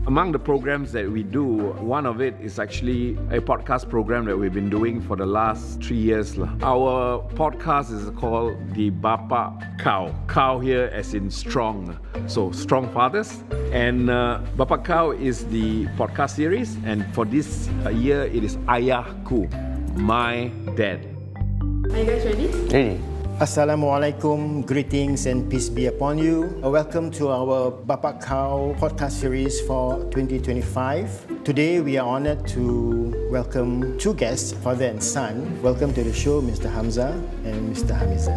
Among the programs that we do, one of it is actually a podcast program that we've been doing for the last 3 years. Our podcast is called the Bapa Kau. Kau here as in strong. So, strong fathers. And Bapa Kau is the podcast series. And for this year, it is Ayahku, my dad. Are you guys ready? Ready. Assalamualaikum, greetings and peace be upon you. Welcome to our Bapa Kau podcast series for 2025. Today we are honored to welcome two guests, father and son. Welcome to the show, Mr. Hamzah and Mr. Hamizan.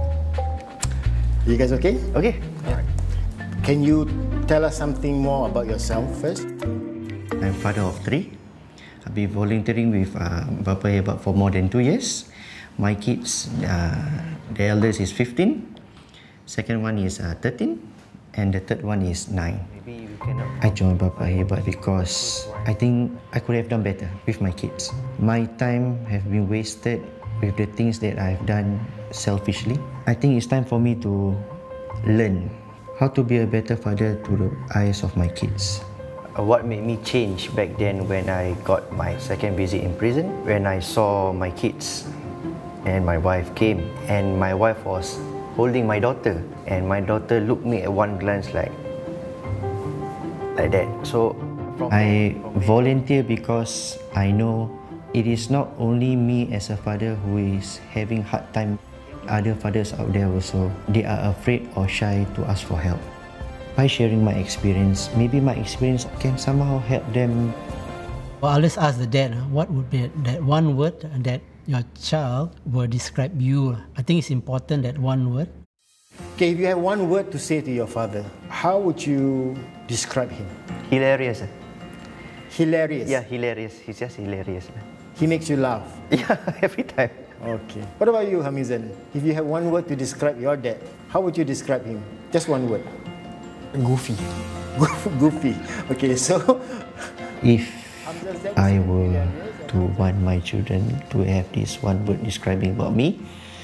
You guys okay? Okay. Alright. Can you tell us something more about yourself first? I'm father of 3. I've been volunteering with Bapa Hebat for more than 2 years. My kids, the eldest is 15, second one is 13, and the third one is 9. Maybe we cannot. I joined Bapa Hebat because I think I could have done better with my kids. My time have been wasted with the things that I've done selfishly. I think it's time for me to learn how to be a better father to the eyes of my kids. What made me change back then when I got my second visit in prison, when I saw my kids and my wife came, and my wife was holding my daughter, and my daughter looked me at one glance like that. So I volunteer because I know it is not only me as a father who is having hard time. Other fathers out there also, they are afraid or shy to ask for help. By sharing my experience, maybe my experience can somehow help them. Well, I'll just ask the dad, what would be that one word that your child will describe you? I think it's important, that one word. Okay, if you have one word to say to your father, how would you describe him? hilarious. Hilarious? Yeah, hilarious. He's just hilarious. He makes you laugh? Yeah, every time. Okay. What about you, Hamizan? If you have one word to describe your dad, how would you describe him? Just one word. Goofy. Goofy. Okay, so If I were to want my children to have this one word describing about me,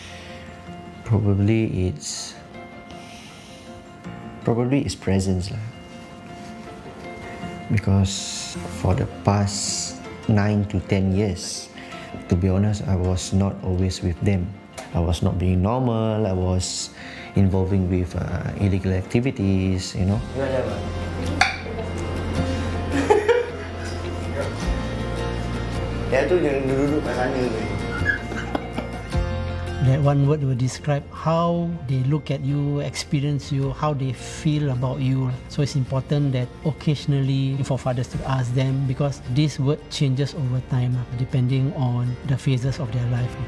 probably it's presence lah. Because for the past 9 to 10 years, to be honest, I was not always with them. I was not being normal. I was involving with illegal activities, you know. Dia tu yang duduk kat sana tu. That one word will describe how they look at you, experience you, how they feel about you. So it's important that occasionally for fathers to ask them, because this word changes over time depending on the phases of their life.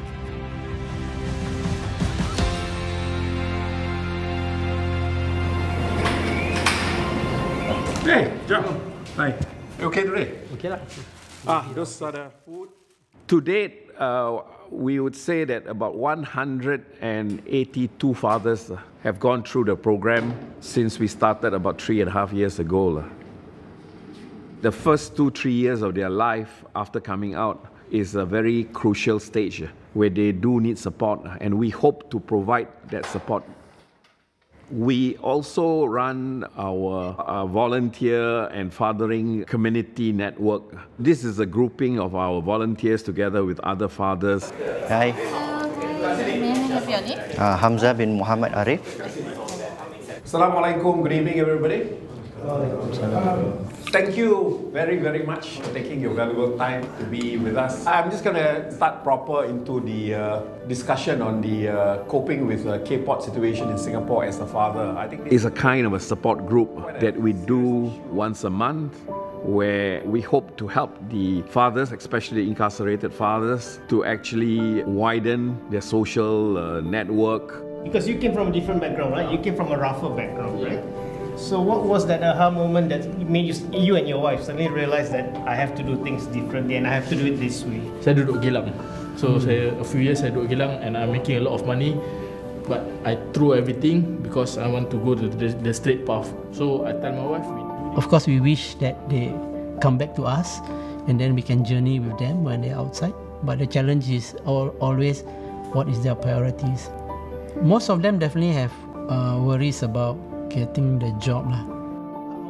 Hey, John. Hi. You okay today? Okay lah. Those are the food. To date, we would say that about 182 fathers have gone through the program since we started about 3.5 years ago. The first 2-3 years of their life after coming out is a very crucial stage where they do need support, and we hope to provide that support. We also run our volunteer and fathering community network. This is a grouping of our volunteers together with other fathers. Hi. May I have your name? Hamzah bin Muhammad Arif. Assalamualaikum, good evening everybody. Thank you very, very much for taking your valuable time to be with us. I'm just going to start proper into the discussion on the coping with the K-pop situation in Singapore as a father. I think it's a kind of a support group that we do once a month, where we hope to help the fathers, especially incarcerated fathers, to actually widen their social network. Because you came from a different background, right? You came from a rougher background, right? So what was that aha moment that made you and your wife suddenly realize that I have to do things differently and I have to do it this way? Saya duduk Geylang. So a few years saya duduk Geylang and I'm making a lot of money, but I threw everything because I want to go to the straight path. So I tell my wife, Of course, we wish that they come back to us and then we can journey with them when they're outside. But the challenge is always what is their priorities. Most of them definitely have worries about getting the job lah. I wouldn't say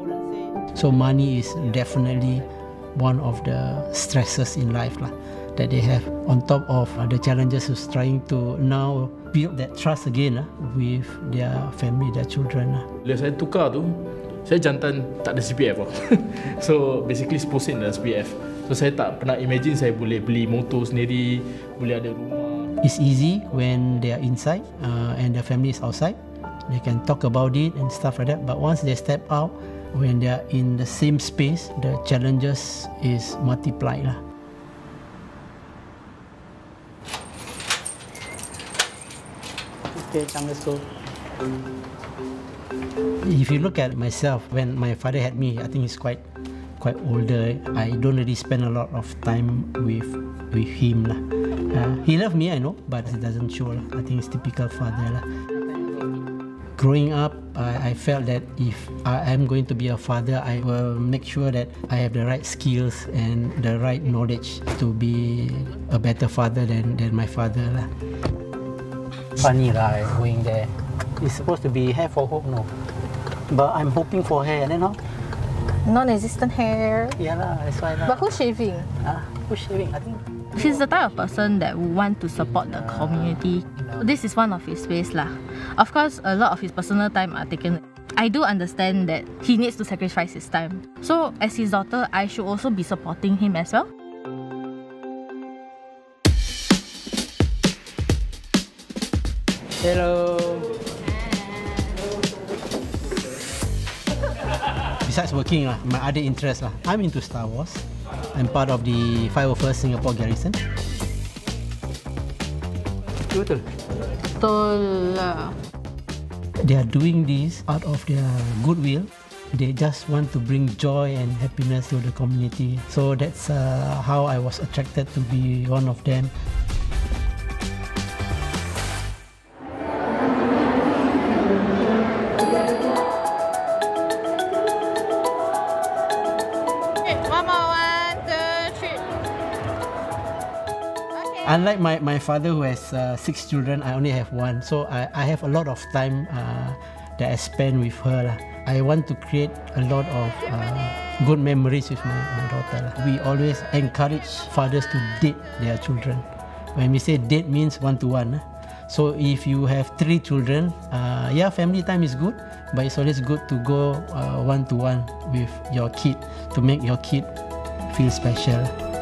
So money is definitely one of the stresses in life that they have, on top of the challenges of trying to now build that trust again with their family, their children. Bila saya tukar tu, saya jantan tak ada CPF tau. So basically 10% dah CPF. So saya tak pernah imagine saya boleh beli motor sendiri, boleh ada rumah. It's easy when they are inside and the family is outside. They can talk about it and stuff like that. But once they step out, when they are in the same space, the challenges is multiplied lah. Okay, let's go. If you look at myself, when my father had me, I think he's quite older. I don't really spend a lot of time with him lah. He loved me, I know, but it doesn't show lah. I think it's typical father lah. Growing up, I felt that if I am going to be a father, I will make sure that I have the right skills and the right knowledge to be a better father than my father lah. Funny lah, going there. It's supposed to be hair for hope, no? But I'm hoping for hair, and then how? Non-existent hair. Yeah lah, that's why lah. But who's shaving? Who's shaving? I think. He's the type of person that would want to support the community. This is one of his ways lah. Of course, a lot of his personal time are taken. I do understand that he needs to sacrifice his time. So, as his daughter, I should also be supporting him as well. Hello. Besides working my other interest I'm into Star Wars. I'm part of the 501st Singapore Garrison. Betul. Betul lah. They are doing this out of their goodwill. They just want to bring joy and happiness to the community. So that's how I was attracted to be one of them. Unlike my father who has 6 children, I only have 1. So I have a lot of time that I spend with her. I want to create a lot of good memories with my daughter. We always encourage fathers to date their children. When we say date means one-to-one. So if you have 3 children, family time is good, but it's always good to go one-to-one with your kid to make your kid feel special.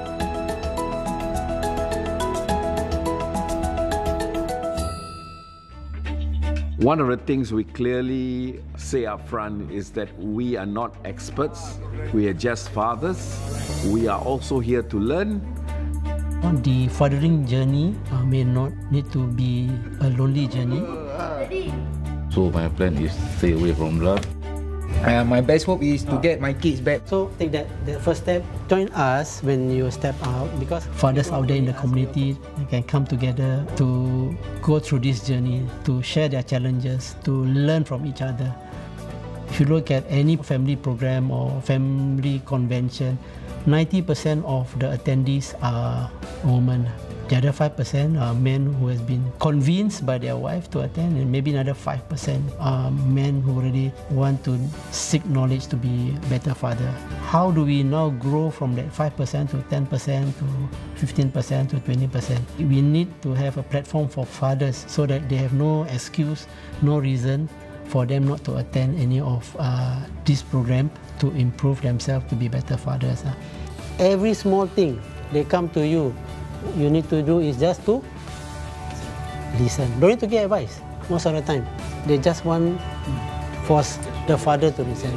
One of the things we clearly say up front is that we are not experts. We are just fathers. We are also here to learn. The fathering journey may not need to be a lonely journey. So my plan is stay away from love. My best hope is to get my kids back. So take that first step. Join us when you step out, because fathers out there in the community can come together to go through this journey, to share their challenges, to learn from each other. If you look at any family program or family convention, 90% of the attendees are women. The other 5% are men who has been convinced by their wife to attend, and maybe another 5% are men who really want to seek knowledge to be a better father. How do we now grow from that 5% to 10% to 15% to 20%? We need to have a platform for fathers so that they have no excuse, no reason for them not to attend any of this program to improve themselves to be better fathers. Every small thing, they come to you. You need to do is just to listen. Don't need to get advice most of the time. They just want force the father to listen.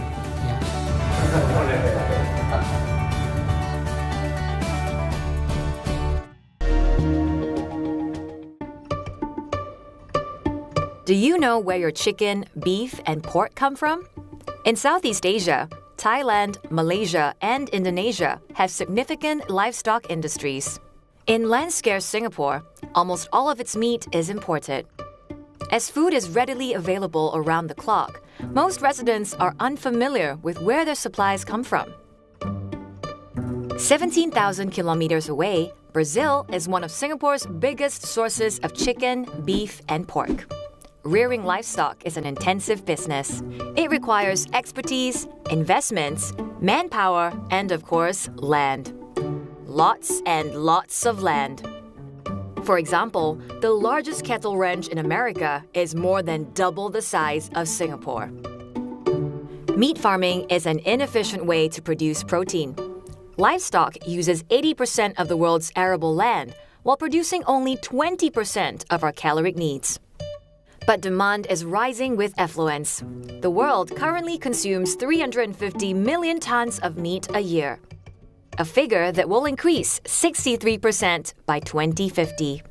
Do you know where your chicken, beef, and pork come from? In Southeast Asia, Thailand, Malaysia, and Indonesia have significant livestock industries. In land-scarce Singapore, almost all of its meat is imported. As food is readily available around the clock, most residents are unfamiliar with where their supplies come from. 17,000 kilometers away, Brazil is one of Singapore's biggest sources of chicken, beef, and pork. rearing livestock is an intensive business. It requires expertise, investments, manpower, and of course, land. Lots and lots of land. For example, the largest cattle ranch in America is more than double the size of Singapore. Meat farming is an inefficient way to produce protein. Livestock uses 80% of the world's arable land, while producing only 20% of our caloric needs. But demand is rising with affluence. The world currently consumes 350 million tons of meat a year, a figure that will increase 63% by 2050.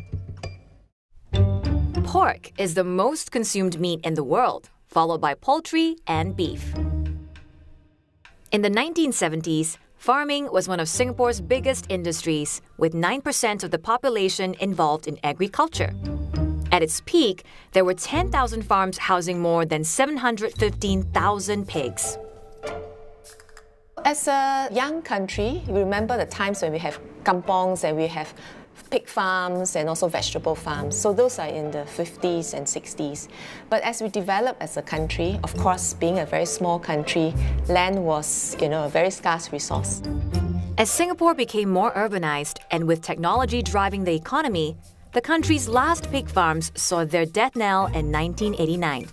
Pork is the most consumed meat in the world, followed by poultry and beef. In the 1970s, farming was one of Singapore's biggest industries, with 9% of the population involved in agriculture. At its peak, there were 10,000 farms housing more than 715,000 pigs. As a young country, you remember the times when we have kampongs and we have pig farms and also vegetable farms. So those are in the 50s and 60s. But as we develop as a country, of course, being a very small country, land was, a very scarce resource. As Singapore became more urbanized and with technology driving the economy, the country's last pig farms saw their death knell in 1989.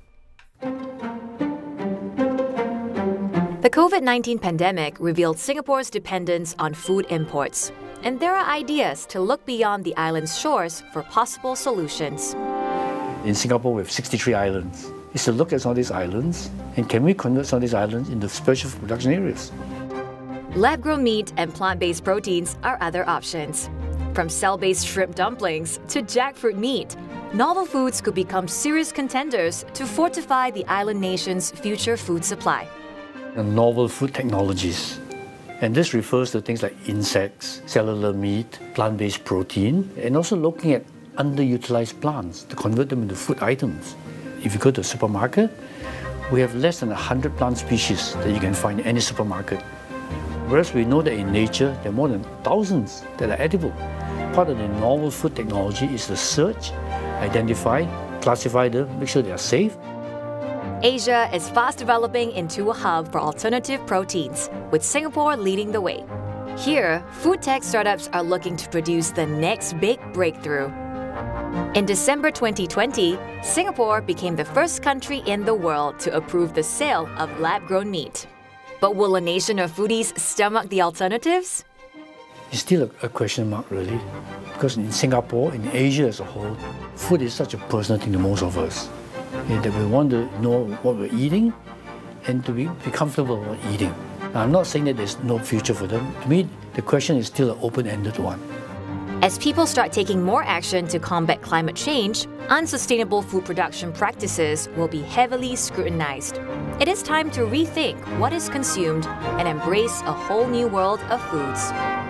The COVID-19 pandemic revealed Singapore's dependence on food imports, and there are ideas to look beyond the island's shores for possible solutions. In Singapore, we have 63 islands. It's to look at some of these islands, and can we convert some of these islands into special production areas? Lab-grown meat and plant-based proteins are other options. From cell-based shrimp dumplings to jackfruit meat, novel foods could become serious contenders to fortify the island nation's future food supply. Novel food technologies. And this refers to things like insects, cellular meat, plant-based protein, and also looking at underutilized plants to convert them into food items. If you go to a supermarket, we have less than 100 plant species that you can find in any supermarket. Whereas we know that in nature, there are more than thousands that are edible. Part of the novel food technology is to search, identify, classify them, make sure they are safe. Asia is fast developing into a hub for alternative proteins, with Singapore leading the way. Here, food tech startups are looking to produce the next big breakthrough. In December 2020, Singapore became the first country in the world to approve the sale of lab-grown meat. But will a nation of foodies stomach the alternatives? It's still a question mark, really. Because in Singapore, in Asia as a whole, food is such a personal thing to most of us. That we want to know what we're eating and to be comfortable with eating. Now, I'm not saying that there's no future for them. To me, the question is still an open-ended one. As people start taking more action to combat climate change, unsustainable food production practices will be heavily scrutinized. It is time to rethink what is consumed and embrace a whole new world of foods.